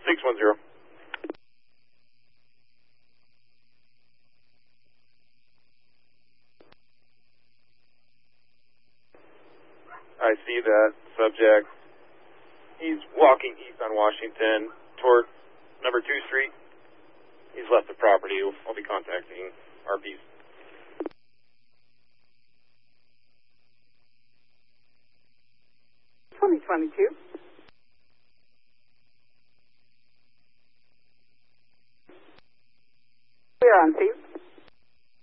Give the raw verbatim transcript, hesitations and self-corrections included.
six one zero. I see that subject. He's walking east on Washington toward number two Street. He's left the property. I'll be contacting R Ps. twenty twenty-two.